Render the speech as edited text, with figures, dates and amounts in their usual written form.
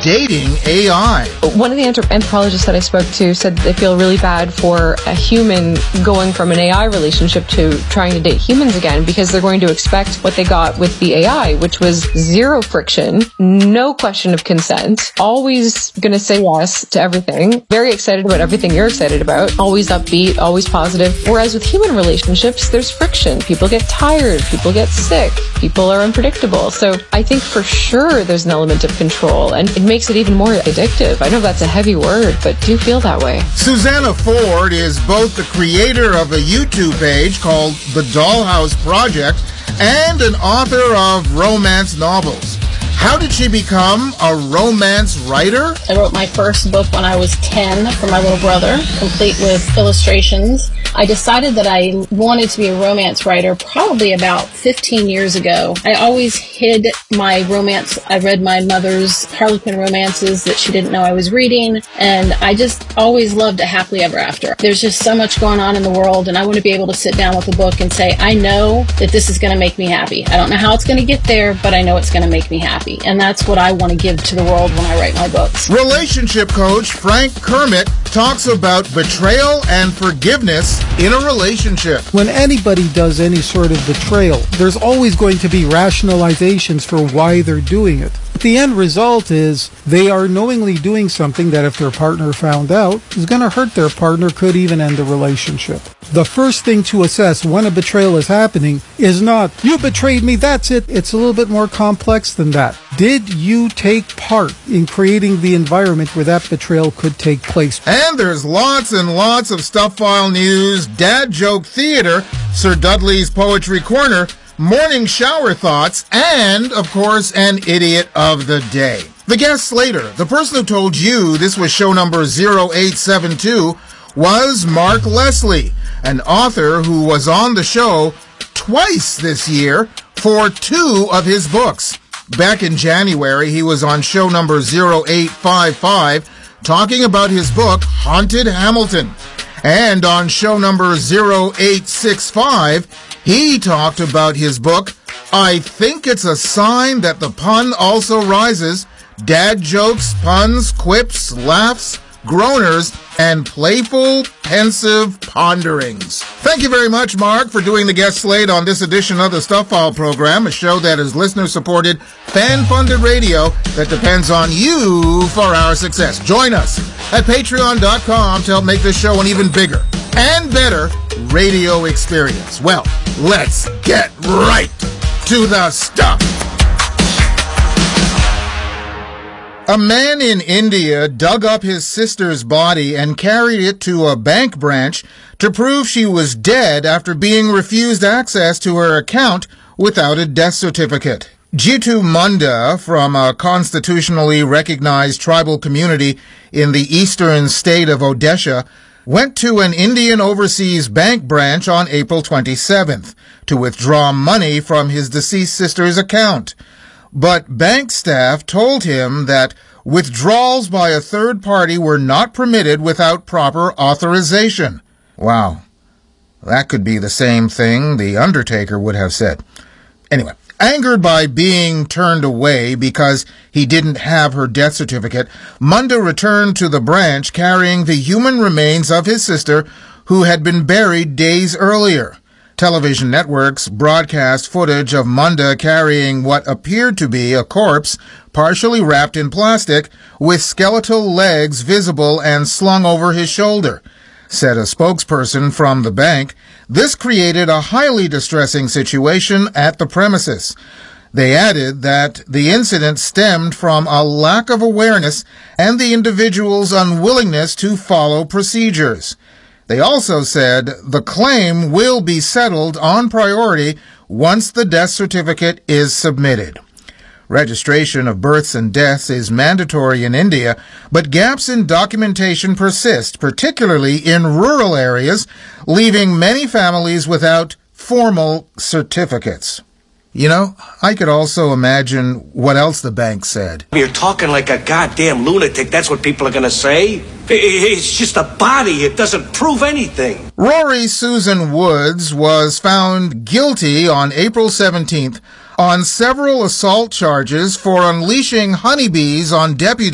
dating AI. One of the anthropologists that I spoke to said they feel really bad for a human going from an AI relationship to trying to date humans again, because they're going to expect what they got with the AI, which was zero friction, no question of consent, always going to say yes to everything, very excited about everything you're excited about, always upbeat, always positive. Whereas with human relationships, there's friction. People get tired, people get sick, people are unpredictable. So I think for sure there's an element of control, and it makes it even more addictive. I know that's a heavy word, but do feel that way. Susanna Ford is both the creator of a YouTube page called The Dollhouse Project and an author of romance novels. How did she become a romance writer? I wrote my first book when I was 10 for my little brother, complete with illustrations. I decided that I wanted to be a romance writer probably about 15 years ago. I always hid my romance. I read my mother's Harlequin romances that she didn't know I was reading, and I just always loved a happily ever after. There's just so much going on in the world, and I want to be able to sit down with a book and say, I know that this is going to make me happy. I don't know how it's going to get there, but I know it's going to make me happy. And that's what I want to give to the world when I write my books. Relationship coach Frank Kermit talks about betrayal and forgiveness in a relationship. When anybody does any sort of betrayal, there's always going to be rationalizations for why they're doing it. The end result is they are knowingly doing something that if their partner found out is going to hurt their partner, could even end the relationship. The first thing to assess when a betrayal is happening is not, you betrayed me, that's it. It's a little bit more complex than that. Did you take part in creating the environment where that betrayal could take place? And there's lots and lots of Stuff File news, dad joke theater, Sir Dudley's Poetry Corner, morning shower thoughts, and, of course, an idiot of the day. The guest Slater, the person who told you this was show number 0872, was Mark Leslie, an author who was on the show twice this year for 2 of his books. Back in January, he was on show number 0855 talking about his book, Haunted Hamilton. And on show number 0865, he talked about his book, I Think It's a Sign That the Pun Also Rises, Dad Jokes, Puns, Quips, Laughs, Groaners, and Playful, Pensive Ponderings. Thank you very much, Mark, for doing the guest slate on this edition of the Stuff File program, a show that is listener-supported, fan-funded radio that depends on you for our success. Join us at patreon.com to help make this show an even bigger and better radio experience. Well, let's get right to the stuff. A man in India dug up his sister's body and carried it to a bank branch to prove she was dead after being refused access to her account without a death certificate. Jitu Munda, from a constitutionally recognized tribal community in the eastern state of Odisha, went to an Indian overseas bank branch on April 27th to withdraw money from his deceased sister's account. But bank staff told him that withdrawals by a third party were not permitted without proper authorization. Wow. That could be the same thing the Undertaker would have said. Anyway, angered by being turned away because he didn't have her death certificate, Munda returned to the branch carrying the human remains of his sister who had been buried days earlier. Television networks broadcast footage of Munda carrying what appeared to be a corpse partially wrapped in plastic with skeletal legs visible and slung over his shoulder. Said a spokesperson from the bank, this created a highly distressing situation at the premises. They added that the incident stemmed from a lack of awareness and the individual's unwillingness to follow procedures. They also said the claim will be settled on priority once the death certificate is submitted. Registration of births and deaths is mandatory in India, but gaps in documentation persist, particularly in rural areas, leaving many families without formal certificates. You know, I could also imagine what else the bank said. You're talking like a goddamn lunatic. That's what people are going to say. It's just a body. It doesn't prove anything. Rory Susan Woods was found guilty on April 17th on several assault charges for unleashing honeybees on deputies